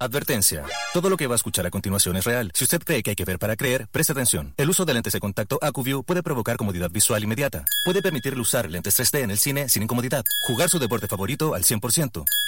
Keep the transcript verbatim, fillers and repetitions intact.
Advertencia. Todo lo que va a escuchar a continuación es real. Si usted cree que hay que ver para creer, preste atención. El uso de lentes de contacto AcuView puede provocar comodidad visual inmediata. Puede permitirle usar lentes tres D en el cine sin incomodidad. Jugar su deporte favorito al cien por ciento.